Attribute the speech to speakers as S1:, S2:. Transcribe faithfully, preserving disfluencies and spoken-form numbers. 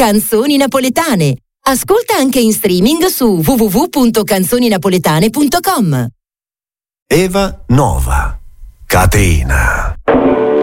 S1: Canzoni napoletane. Ascolta anche in streaming su w w w punto canzoni napoletane punto com.
S2: Eva Nova. Catena.